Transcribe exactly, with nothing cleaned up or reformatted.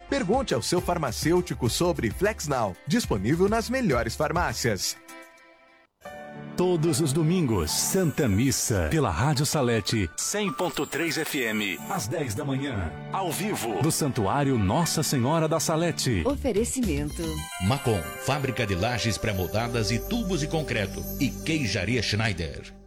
Pergunte ao seu farmacêutico sobre Flexnal, disponível nas melhores farmácias. Todos os domingos, Santa Missa, pela Rádio Salete, cem ponto três F M, às dez da manhã, ao vivo, do Santuário Nossa Senhora da Salete. Oferecimento Macon, fábrica de lajes pré-moldadas e tubos de concreto. E Queijaria Schneider.